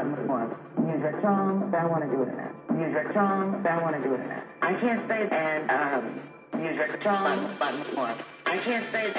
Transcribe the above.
more. Music strong, I want to do it in that. Music strong, I want to do it in that. I can't say and music strong, but more. I can't say